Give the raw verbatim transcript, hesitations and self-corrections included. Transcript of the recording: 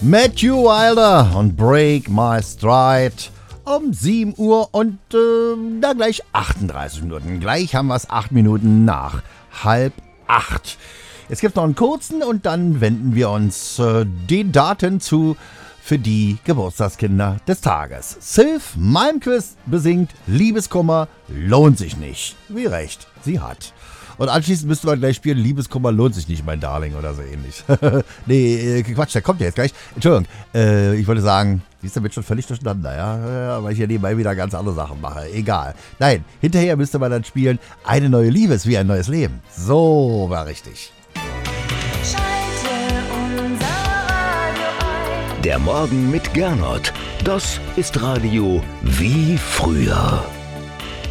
Matthew Wilder und Break My Stride um sieben Uhr und äh, da gleich achtunddreißig Minuten. Gleich haben wir es acht Minuten nach halb acht. Jetzt gibt es noch einen kurzen und dann wenden wir uns äh, den Daten zu für die Geburtstagskinder des Tages. Sylph Malmquist besingt Liebeskummer lohnt sich nicht. Wie recht sie hat. Und anschließend müssten wir gleich spielen, Liebeskummer lohnt sich nicht, mein Darling, oder so ähnlich. nee, äh, Quatsch, der kommt ja jetzt gleich. Entschuldigung, äh, ich wollte sagen, sie ist damit schon völlig durcheinander, ja, weil ich hier nebenbei wieder ganz andere Sachen mache. Egal. Nein, hinterher müsste man dann spielen, eine neue Liebe ist wie ein neues Leben. So war richtig. Schalte unser Radio ein. Der Morgen mit Gernot. Das ist Radio wie früher.